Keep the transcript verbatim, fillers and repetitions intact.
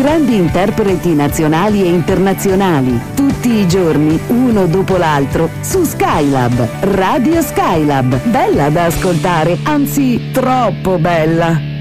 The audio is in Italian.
Grandi interpreti nazionali e internazionali, tutti i giorni, uno dopo l'altro, su Skylab, Radio Skylab. Bella da ascoltare, anzi troppo bella.